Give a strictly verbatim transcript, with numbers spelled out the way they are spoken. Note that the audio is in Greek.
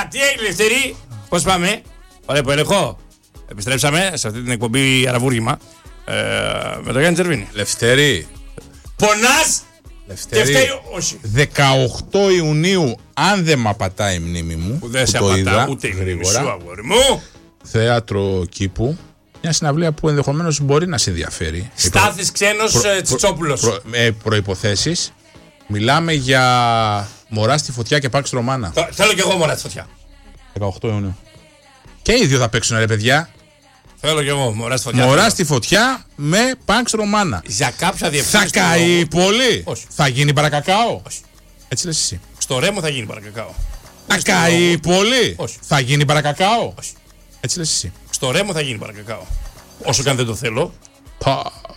τι έγινε, Λευτέρη, πώς πάμε? Ωραία, που έλεγχο. Επιστρέψαμε σε αυτή την εκπομπή Αραβούργημα ε, με τον Γιάννη Τσερβίνη. Λευτέρη. Πονάς! Λευτέρη. Όχι. δεκαοκτώ Ιουνίου, αν δεν μ' απατάει η μνήμη μου. Που δεν που σε το απατά είδα, ούτε η μνήμη γρήγορα. σου, αγόρι μου. Θέατρο Κήπου. Μια συναυλία που ενδεχομένως μπορεί να σε ενδιαφέρει. Στάθης ξένος Προ- ε, Τσιτσόπουλος. Προ, με προϋποθέσεις. Μιλάμε για Μωρά στη φωτιά και Pax Romana. Θε- Θέλω κι εγώ μωρά τη φωτιά. δεκαοκτώ Ιουνίου. Και οι δύο θα παίξουν, ρε παιδιά. Θέλω κι εγώ μωρά στη φωτιά. Μωρά Θέλω. στη φωτιά με Pax Romana. Για κάποια Θα διευθύνση. του καεί λόγου, πολύ. Όχι. Θα γίνει παρακακάο. Όχι. Έτσι λες εσύ. Στο Ρέμο θα γίνει παρακακάο. Θα στο καεί λόγο. πολύ. Όχι. Θα γίνει παρακακάο. Όχι. Έτσι λες εσύ. Στο Ρέμο θα γίνει παρακακάο. Όσο και αν δεν το θέλω. Πα.